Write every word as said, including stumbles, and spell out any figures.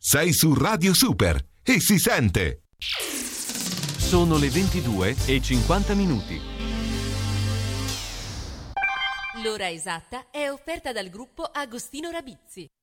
Sei su Radio Super e si sente. Sono le ventidue e cinquanta minuti. L'ora esatta è offerta dal gruppo Agostino Rabizzi.